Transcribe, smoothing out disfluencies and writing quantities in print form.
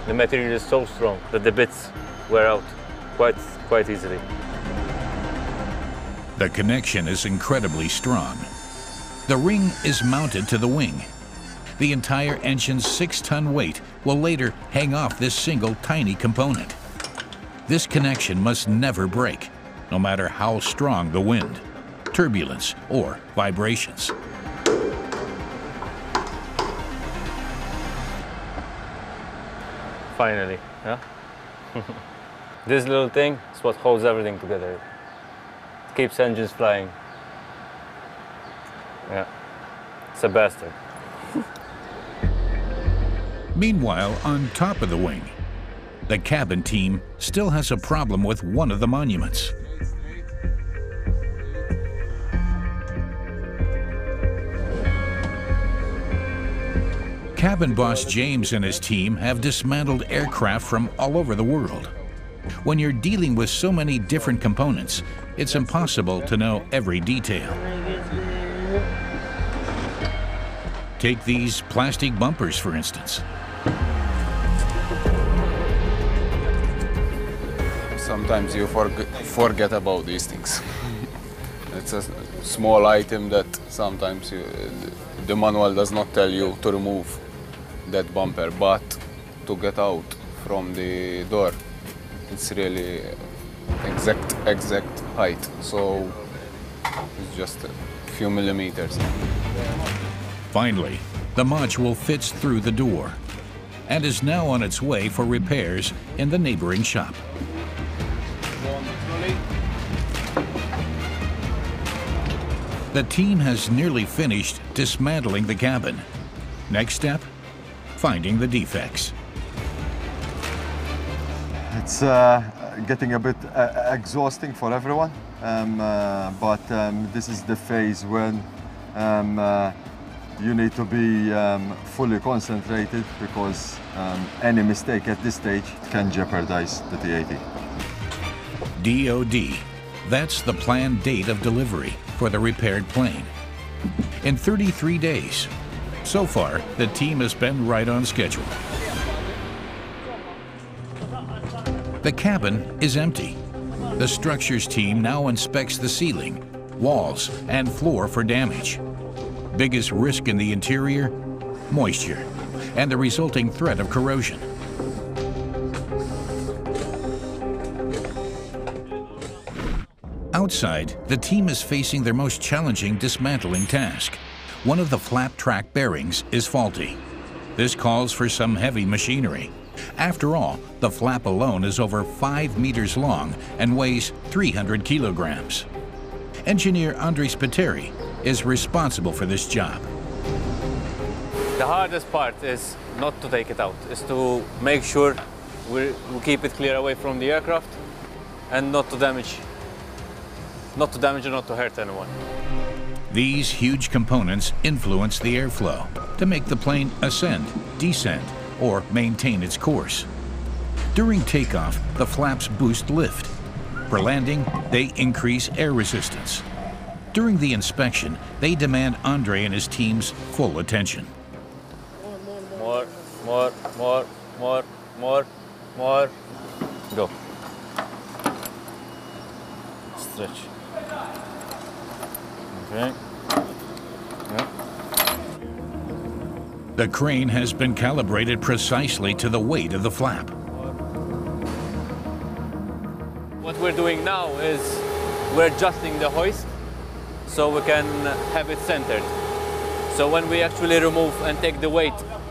The material is so strong that the bits wear out quite easily. The connection is incredibly strong. The ring is mounted to the wing. The entire engine's 6-ton weight will later hang off this single tiny component. This connection must never break, no matter how strong the wind, turbulence, or vibrations. Finally, yeah? This little thing is what holds everything together. It keeps engines flying. Yeah, it's a bastard. Meanwhile, on top of the wing, the cabin team still has a problem with one of the monuments. Cabin boss James and his team have dismantled aircraft from all over the world. When you're dealing with so many different components, it's impossible to know every detail. Take these plastic bumpers, for instance. Sometimes you forget about these things. It's a small item that sometimes the manual does not tell you to remove that bumper, but to get out from the door, it's really exact height. So it's just a few millimeters. Finally, the module fits through the door and is now on its way for repairs in the neighboring shop. The team has nearly finished dismantling the cabin. Next step, finding the defects. It's getting a bit exhausting for everyone, but this is the phase when you need to be fully concentrated, because any mistake at this stage can jeopardize the T-80. DOD, that's the planned date of delivery for the repaired plane. In 33 days. So far, the team has been right on schedule. The cabin is empty. The structures team now inspects the ceiling, walls, and floor for damage. Biggest risk in the interior? Moisture, and the resulting threat of corrosion. Outside, the team is facing their most challenging dismantling task. One of the flap track bearings is faulty. This calls for some heavy machinery. After all, the flap alone is over 5 meters long and weighs 300 kilograms. Engineer Andrej Spiteri is responsible for this job. The hardest part is not to take it out, is to make sure we keep it clear away from the aircraft and not to damage or not to hurt anyone. These huge components influence the airflow to make the plane ascend, descend, or maintain its course. During takeoff, the flaps boost lift. For landing, they increase air resistance. During the inspection, they demand Andrej and his team's full attention. More. Go. Stretch. Okay. Yeah. The crane has been calibrated precisely to the weight of the flap. What we're doing now is we're adjusting the hoist so we can have it centered. So when we actually remove and take the weight